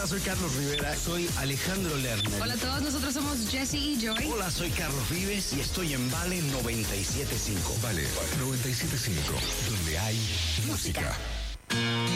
soy Carlos Rivera. Soy Alejandro Lerner. Hola a todos, nosotros somos Jesse y Joy. Hola, soy Carlos Vives y estoy en Vale 97.5. Vale 97.5, donde hay música.